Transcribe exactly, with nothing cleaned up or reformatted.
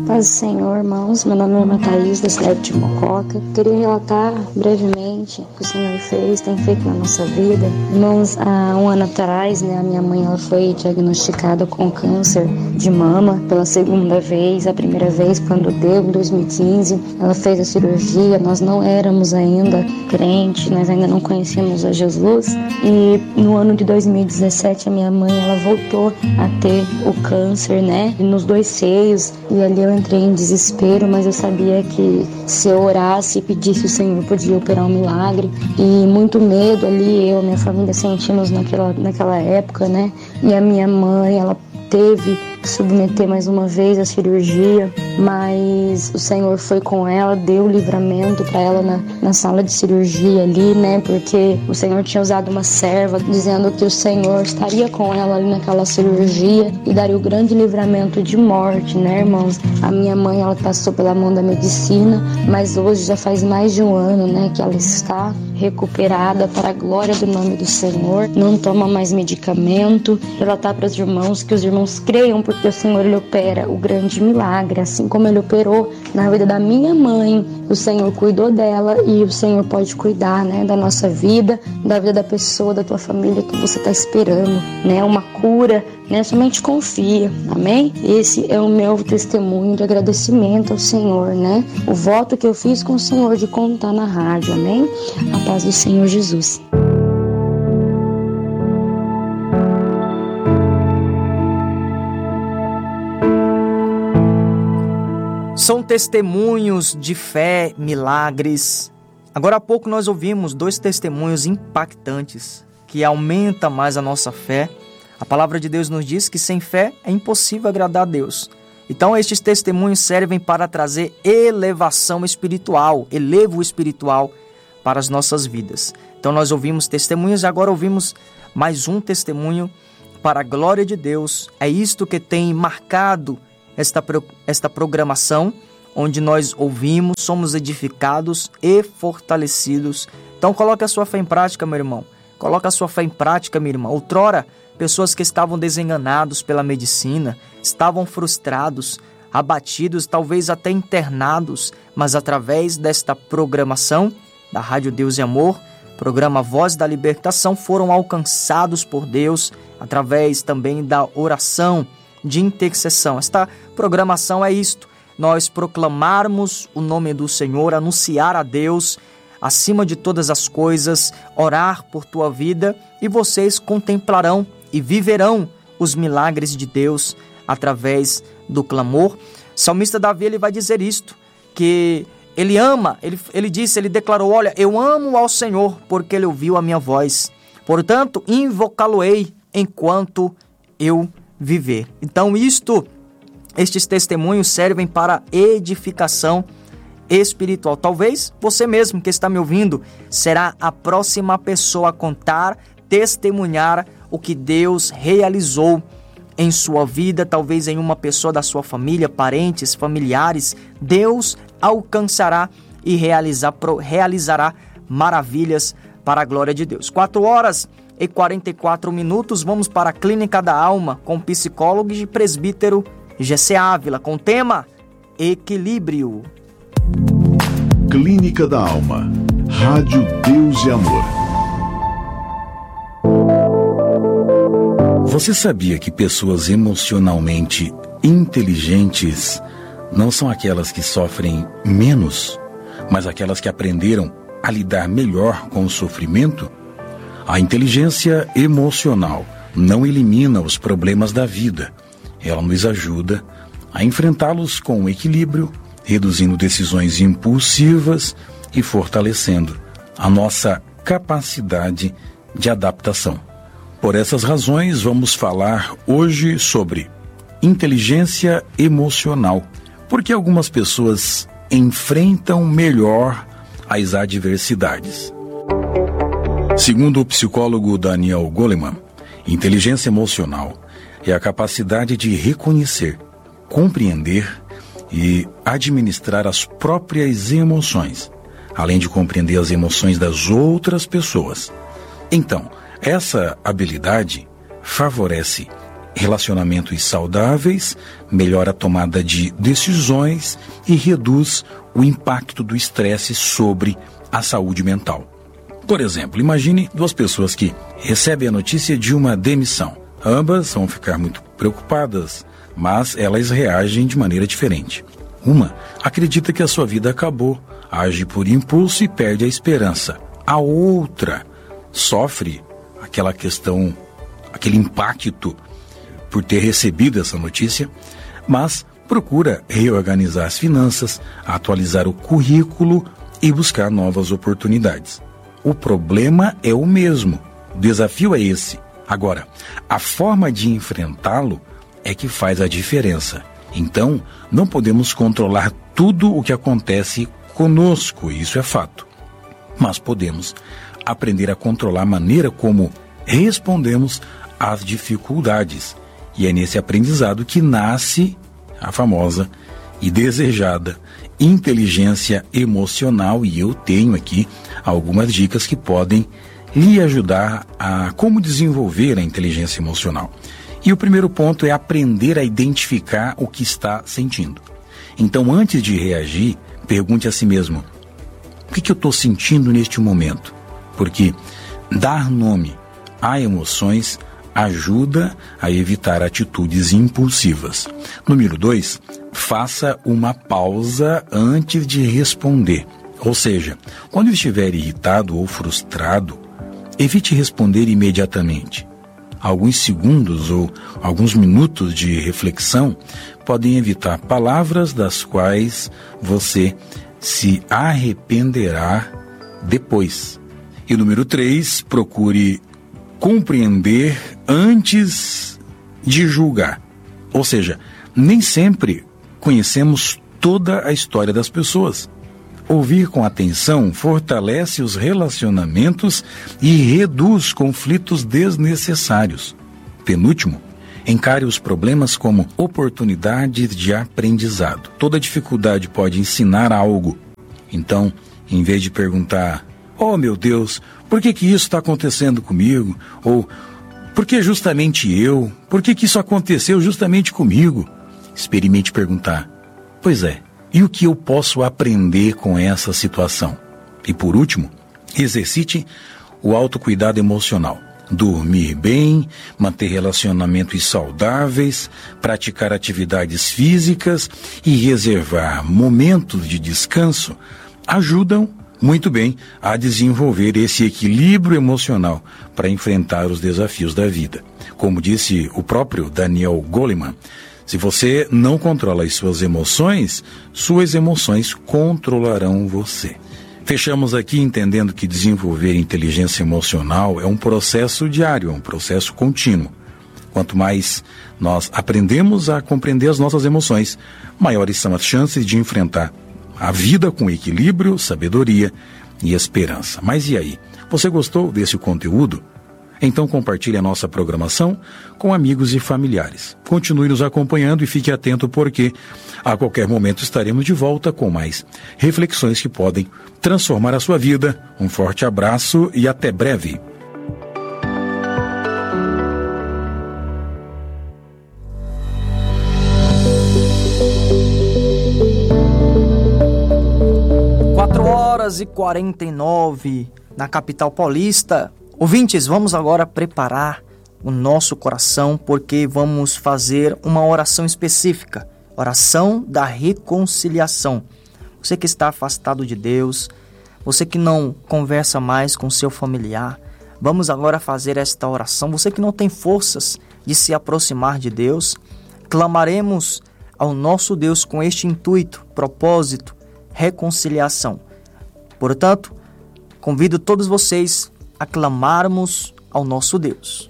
Paz do Senhor, irmãos. Meu nome é Irmã Thaís, da cidade de Mococa. Queria relatar brevemente o que o Senhor fez, tem feito na nossa vida. Irmãos, há um ano atrás, né, a minha mãe ela foi diagnosticada com câncer de mama pela segunda vez. A primeira vez, quando deu, em dois mil e quinze, ela fez a cirurgia. Nós não éramos ainda crentes, nós ainda não conhecíamos a Jesus. E no ano de dois mil e dezessete, a minha mãe ela voltou a ter o câncer, né, nos dois seios. E ali eu entrei em desespero, mas eu sabia que se eu orasse e pedisse, o Senhor podia operar um milagre. E muito medo ali, eu e minha família sentimos naquela, naquela época, né? E a minha mãe, ela teve que submeter mais uma vez a cirurgia, mas o Senhor foi com ela, deu livramento para ela na, na sala de cirurgia ali, né? Porque o Senhor tinha usado uma serva dizendo que o Senhor estaria com ela ali naquela cirurgia e daria o grande livramento de morte, né, irmãos? A minha mãe, ela passou pela mão da medicina, mas hoje já faz mais de um ano, né, que ela está recuperada para a glória do nome do Senhor, não toma mais medicamento. Ela tá para os irmãos, que os irmãos creiam, porque o Senhor ele opera o grande milagre, assim como ele operou na vida da minha mãe. O Senhor cuidou dela e o Senhor pode cuidar, né, da nossa vida, da vida da pessoa, da tua família que você está esperando, né, uma cura, né, somente confia, amém? Esse é o meu testemunho de agradecimento ao Senhor, né, o voto que eu fiz com o Senhor de contar na rádio, amém? A paz do Senhor Jesus. São testemunhos de fé, milagres. Agora há pouco nós ouvimos dois testemunhos impactantes que aumentam mais a nossa fé. A palavra de Deus nos diz que sem fé é impossível agradar a Deus. Então estes testemunhos servem para trazer elevação espiritual, elevo espiritual para as nossas vidas. Então nós ouvimos testemunhos e agora ouvimos mais um testemunho para a glória de Deus. É isto que tem marcado esta, esta programação, onde nós ouvimos, somos edificados e fortalecidos. Então coloque a sua fé em prática, meu irmão. Coloque a sua fé em prática, minha irmã. Outrora, pessoas que estavam desenganados pela medicina, estavam frustrados, abatidos, talvez até internados, mas através desta programação da Rádio Deus e Amor, programa Voz da Libertação, foram alcançados por Deus através também da oração de intercessão. Esta programação é isto: nós proclamarmos o nome do Senhor, anunciar a Deus acima de todas as coisas, orar por tua vida, e vocês contemplarão e viverão os milagres de Deus através do clamor. O salmista Davi ele vai dizer isto, que ele ama, ele, ele disse, ele declarou: olha, eu amo ao Senhor porque ele ouviu a minha voz, portanto invocá-lo-ei enquanto eu viver. Então isto, estes testemunhos servem para edificação espiritual. Talvez você mesmo que está me ouvindo será a próxima pessoa a contar, testemunhar o que Deus realizou em sua vida, talvez em uma pessoa da sua família, parentes, familiares. Deus alcançará e realizar, realizará maravilhas para a glória de Deus. quatro horas e quarenta e quatro minutos, vamos para a Clínica da Alma com o psicólogo e presbítero G C Ávila, com o tema Equilíbrio. Clínica da Alma, Rádio Deus e Amor. Você sabia que pessoas emocionalmente inteligentes não são aquelas que sofrem menos, mas aquelas que aprenderam a lidar melhor com o sofrimento? A inteligência emocional não elimina os problemas da vida. Ela nos ajuda a enfrentá-los com equilíbrio, reduzindo decisões impulsivas e fortalecendo a nossa capacidade de adaptação. Por essas razões, vamos falar hoje sobre inteligência emocional, porque algumas pessoas enfrentam melhor as adversidades. Segundo o psicólogo Daniel Goleman, inteligência emocional é a capacidade de reconhecer, compreender e administrar as próprias emoções, além de compreender as emoções das outras pessoas. Então, essa habilidade favorece relacionamentos saudáveis, melhora a tomada de decisões e reduz o impacto do estresse sobre a saúde mental. Por exemplo, imagine duas pessoas que recebem a notícia de uma demissão. Ambas vão ficar muito preocupadas, mas elas reagem de maneira diferente. Uma acredita que a sua vida acabou, age por impulso e perde a esperança. A outra sofre aquela questão, aquele impacto por ter recebido essa notícia, mas procura reorganizar as finanças, atualizar o currículo e buscar novas oportunidades. O problema é o mesmo, o desafio é esse. Agora, a forma de enfrentá-lo é que faz a diferença. Então, não podemos controlar tudo o que acontece conosco, isso é fato. Mas podemos aprender a controlar a maneira como respondemos às dificuldades. E é nesse aprendizado que nasce a famosa e desejada inteligência emocional. E eu tenho aqui algumas dicas que podem lhe ajudar a como desenvolver a inteligência emocional. E o primeiro ponto é aprender a identificar o que está sentindo. Então, antes de reagir, pergunte a si mesmo: o que, que eu estou sentindo neste momento? Porque dar nome a emoções ajuda a evitar atitudes impulsivas. Número dois, faça uma pausa antes de responder. Ou seja, quando estiver irritado ou frustrado, evite responder imediatamente. Alguns segundos ou alguns minutos de reflexão podem evitar palavras das quais você se arrependerá depois. E número três, procure compreender antes de julgar. Ou seja, nem sempre conhecemos toda a história das pessoas. Ouvir com atenção fortalece os relacionamentos e reduz conflitos desnecessários. Penúltimo, encare os problemas como oportunidades de aprendizado. Toda dificuldade pode ensinar algo. Então, em vez de perguntar: oh meu Deus, por que que isso está acontecendo comigo? Ou, por que justamente eu? Por que que isso aconteceu justamente comigo? Experimente perguntar: pois é, e o que eu posso aprender com essa situação? E por último, exercite o autocuidado emocional. Dormir bem, manter relacionamentos saudáveis, praticar atividades físicas e reservar momentos de descanso ajudam muito bem a desenvolver esse equilíbrio emocional para enfrentar os desafios da vida. Como disse o próprio Daniel Goleman, se você não controla as suas emoções, suas emoções controlarão você. Fechamos aqui entendendo que desenvolver inteligência emocional é um processo diário, um processo contínuo. Quanto mais nós aprendemos a compreender as nossas emoções, maiores são as chances de enfrentar a vida com equilíbrio, sabedoria e esperança. Mas e aí? Você gostou desse conteúdo? Então compartilhe a nossa programação com amigos e familiares. Continue nos acompanhando e fique atento, porque a qualquer momento estaremos de volta com mais reflexões que podem transformar a sua vida. Um forte abraço e até breve. quatro horas e quarenta e nove na capital paulista. Ouvintes, vamos agora preparar o nosso coração, porque vamos fazer uma oração específica, oração da reconciliação. Você que está afastado de Deus, você que não conversa mais com seu familiar, vamos agora fazer esta oração. Você que não tem forças de se aproximar de Deus, clamaremos ao nosso Deus com este intuito, propósito, reconciliação. Portanto, convido todos vocês a clamarmos ao nosso Deus.